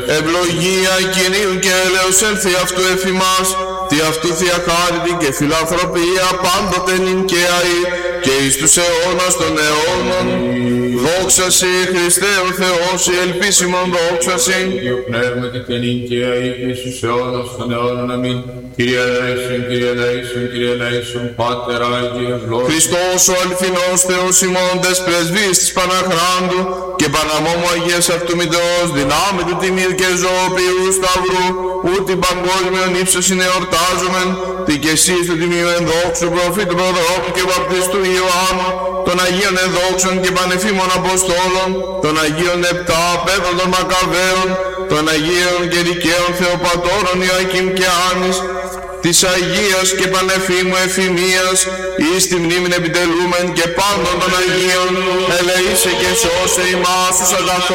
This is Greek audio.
Ευλογία Κυρίου και έλεος έλθει αυτού εφημάς, τι αυτού θεία χάρητη και φιλανθρωπία πάντοτε νυν και αεί και εις τους αιώνας των αιώνων. Δόξα Συ Χριστέ ο Θεός, η ελπίσιμον δόξα Συ. Κύριο πνεύματι και νυν και αεί και εις τους αιώνας των αιώνων. Αμήν. Κύριε ελέησον, Κύριε ελέησον, Κύριε ελέησον, Πάτερ Άγιε ευλόγησον. Χριστός ο αληθινός Θεός ημών τες πρεσβείες της Παναχράντου και Παναμόμου Αγίας αυτού μητρός, δυνάμει του τιμίου και ζωοποιού σταυρού, που την παγκόσμιον ύψωσιν εορτάζομεν, τι και εσείς του τιμίου ενδόξου προφήτου προδρόμου και βαπτιστού Ιωάννου, των Αγίων ενδόξων και πανεφήμων Αποστόλων, των Αγίων επτά πέδων των Μακαβαίων, των Αγίων και δικαίων Θεοπατώρων Ιωακήμ και Άννης, της Αγίας και πανεφήμου εφημίας, εις τη μνήμην επιτελούμεν και πάντων των Αγίων, ελεήσε και σώσε ημάς τους αγαθών.